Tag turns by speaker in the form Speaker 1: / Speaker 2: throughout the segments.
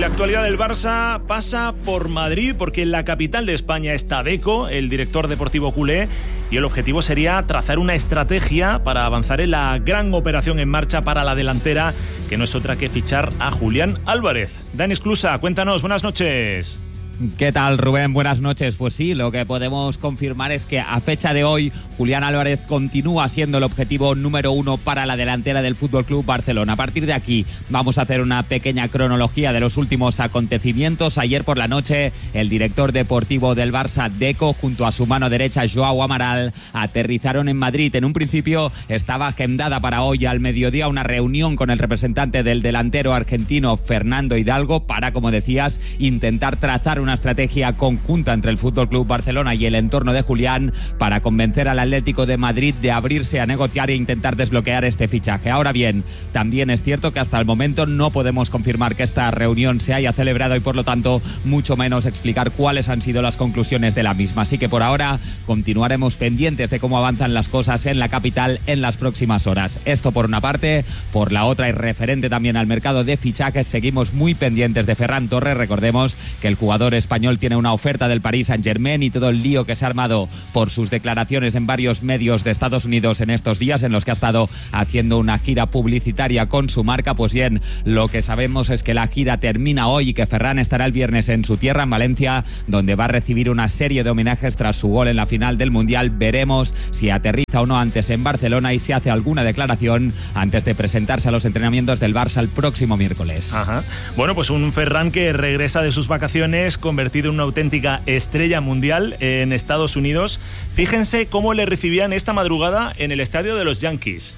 Speaker 1: la actualidad del Barça pasa por Madrid, porque en la capital de España está Deco, el director deportivo culé, y el objetivo sería trazar una estrategia para avanzar en la gran operación en marcha para la delantera, que no es otra que fichar a Julián Álvarez. Dani Esclusa, cuéntanos, buenas noches.
Speaker 2: ¿Qué tal, Rubén? Buenas noches. Pues sí, lo que podemos confirmar es que a fecha de hoy Julián Álvarez continúa siendo el objetivo número uno para la delantera del FC Barcelona. A partir de aquí vamos a hacer una pequeña cronología de los últimos acontecimientos. Ayer por la noche el director deportivo del Barça, Deco, junto a su mano derecha, Joao Amaral, aterrizaron en Madrid. En un principio estaba agendada para hoy al mediodía una reunión con el representante del delantero argentino, Fernando Hidalgo, para, como decías, intentar trazar una estrategia conjunta entre el FC Barcelona y el entorno de Julián para convencer al Atlético de Madrid de abrirse a negociar e intentar desbloquear este fichaje. Ahora bien, también es cierto que hasta el momento no podemos confirmar que esta reunión se haya celebrado y, por lo tanto, mucho menos explicar cuáles han sido las conclusiones de la misma. Así que por ahora continuaremos pendientes de cómo avanzan las cosas en la capital en las próximas horas. Esto por una parte. Por la otra, y referente también al mercado de fichajes, seguimos muy pendientes de Ferran Torres. Recordemos que el jugador español tiene una oferta del Paris Saint-Germain y todo el lío que se ha armado por sus declaraciones en varios medios de Estados Unidos en estos días, en los que ha estado haciendo una gira publicitaria con su marca. Pues bien, lo que sabemos es que la gira termina hoy y que Ferran estará el viernes en su tierra, en Valencia, donde va a recibir una serie de homenajes tras su gol en la final del Mundial. Veremos si aterriza o no antes en Barcelona y si hace alguna declaración antes de presentarse a los entrenamientos del Barça el próximo miércoles.
Speaker 1: Ajá. Bueno, pues un Ferran que regresa de sus vacaciones convertido en una auténtica estrella mundial en Estados Unidos. Fíjense cómo le recibían esta madrugada en el estadio de los Yankees.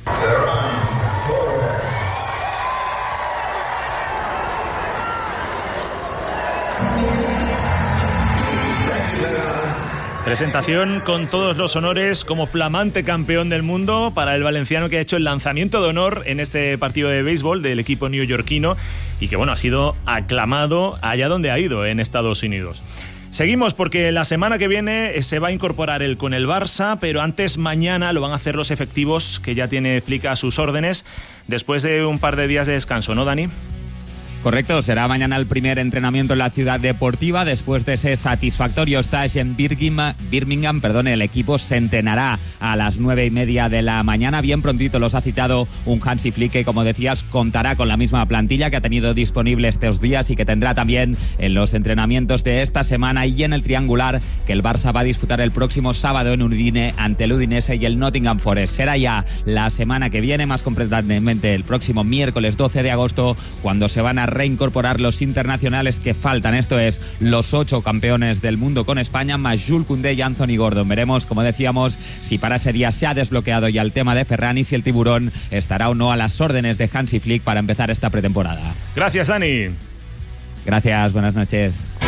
Speaker 1: Presentación con todos los honores como flamante campeón del mundo para el valenciano, que ha hecho el lanzamiento de honor en este partido de béisbol del equipo neoyorquino y que, bueno, ha sido aclamado allá donde ha ido, en Estados Unidos. Seguimos, porque la semana que viene se va a incorporar él con el Barça, pero antes mañana lo van a hacer los efectivos que ya tiene Flick a sus órdenes, después de un par de días de descanso, ¿no, Dani?
Speaker 2: Correcto, será mañana el primer entrenamiento en la ciudad deportiva. Después de ese satisfactorio stage en Birmingham, el equipo se entrenará a las 9:30 de la mañana. Bien prontito los ha citado un Hansi Flick que, como decías, contará con la misma plantilla que ha tenido disponible estos días y que tendrá también en los entrenamientos de esta semana y en el triangular que el Barça va a disputar el próximo sábado en Udine ante el Udinese y el Nottingham Forest. Será ya la semana que viene, más concretamente el próximo miércoles 12 de agosto, cuando se van a reincorporar los internacionales que faltan. Esto es, los 8 campeones del mundo con España, más Jules Koundé y Anthony Gordon. Veremos, como decíamos, si para ese día se ha desbloqueado ya el tema de Ferran y si el tiburón estará o no a las órdenes de Hansi Flick para empezar esta pretemporada.
Speaker 1: Gracias, Dani.
Speaker 2: Gracias, buenas noches.